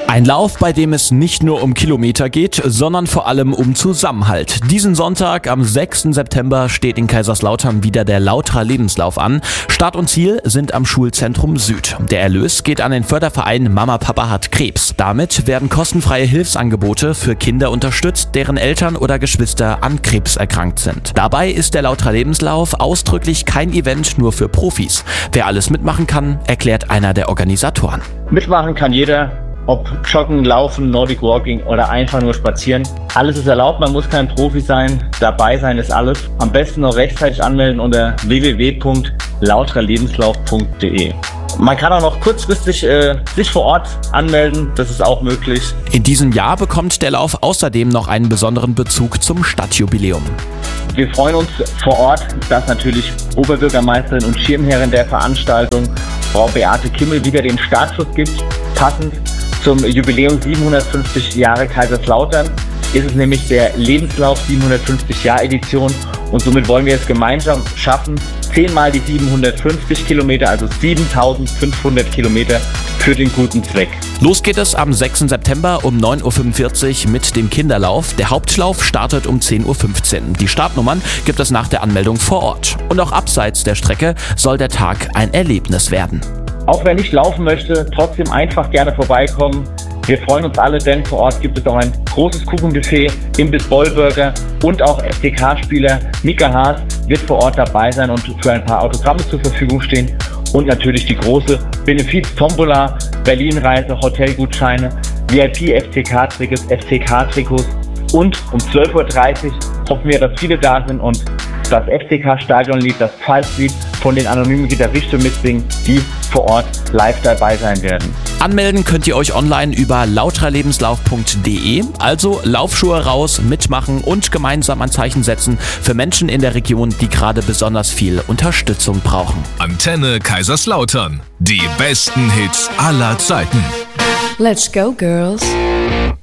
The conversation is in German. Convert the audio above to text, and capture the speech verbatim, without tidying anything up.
Ein Lauf, bei dem es nicht nur um Kilometer geht, sondern vor allem um Zusammenhalt. Diesen Sonntag am sechsten September steht in Kaiserslautern wieder der Lautra Lebenslauf an. Start und Ziel sind am Schulzentrum Süd. Der Erlös geht an den Förderverein Mama Papa hat Krebs. Damit werden kostenfreie Hilfsangebote für Kinder unterstützt, deren Eltern oder Geschwister an Krebs erkrankt sind. Dabei ist der Lautra Lebenslauf ausdrücklich kein Event nur für Profis. Wer alles mitmachen kann, erklärt einer der Organisatoren. Mitmachen kann jeder. Ob Joggen, Laufen, Nordic Walking oder einfach nur spazieren. Alles ist erlaubt, man muss kein Profi sein. Dabei sein ist alles. Am besten noch rechtzeitig anmelden unter w w w punkt lautralebenslauf punkt d e. Man kann auch noch kurzfristig äh, sich vor Ort anmelden, das ist auch möglich. In diesem Jahr bekommt der Lauf außerdem noch einen besonderen Bezug zum Stadtjubiläum. Wir freuen uns vor Ort, dass natürlich Oberbürgermeisterin und Schirmherrin der Veranstaltung, Frau Beate Kimmel, wieder den Startschuss gibt. Passend zum Jubiläum siebenhundertfünfzig Jahre Kaiserslautern ist es nämlich der Lebenslauf siebenhundertfünfzig Jahr Edition und somit wollen wir es gemeinsam schaffen, zehnmal die siebenhundertfünfzig Kilometer, also siebentausendfünfhundert Kilometer für den guten Zweck. Los geht es am sechsten September um neun Uhr fünfundvierzig mit dem Kinderlauf. Der Hauptlauf startet um zehn Uhr fünfzehn. Die Startnummern gibt es nach der Anmeldung vor Ort. Und auch abseits der Strecke soll der Tag ein Erlebnis werden. Auch wer nicht laufen möchte, trotzdem einfach gerne vorbeikommen. Wir freuen uns alle, denn vor Ort gibt es auch ein großes Kuchenbuffet, Imbiss Bollburger und auch F C K-Spieler Mika Haas wird vor Ort dabei sein und für ein paar Autogramme zur Verfügung stehen. Und natürlich die große Benefiz-Tombola, Berlin-Reise, Hotelgutscheine, V I P-F C K-Trikots, F C K-Trikots. Und um zwölf Uhr dreißig hoffen wir, dass viele da sind und das F C K-Stadionlied, das Pfalzlied von den anonymen Gitarristen mitsingen, die vor Ort live dabei sein werden. Anmelden könnt ihr euch online über lautralebenslauf punkt d e, also Laufschuhe raus, mitmachen und gemeinsam ein Zeichen setzen für Menschen in der Region, die gerade besonders viel Unterstützung brauchen. Antenne Kaiserslautern. Die besten Hits aller Zeiten. Let's go, girls.